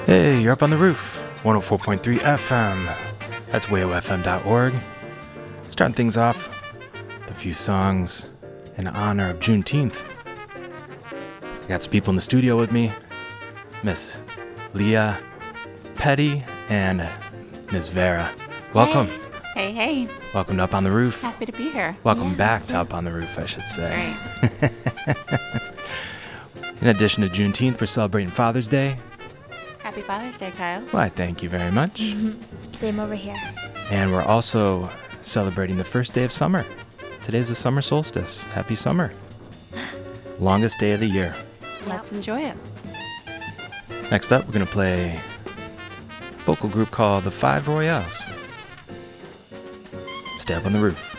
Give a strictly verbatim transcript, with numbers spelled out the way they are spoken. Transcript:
Hey, you're up on the roof. one oh four point three F M. That's way o f m dot org. Starting things off with a few songs in honor of Juneteenth. I got some people in the studio with me. Miss Leah Petty and Miss Vera. Welcome. Hey, hey. hey. Welcome to Up on the Roof. Happy to be here. Welcome yeah, back to Up on the Roof, I should say. That's right. In addition to Juneteenth, we're celebrating Father's Day. Happy Father's Day, Kyle. Why, thank you very much. Mm-hmm. Same over here. And we're also celebrating the first day of summer. Today's the summer solstice. Happy summer. Longest day of the year. Let's enjoy it. Next up, we're going to play a vocal group called the Five Royales. Stay up on the roof.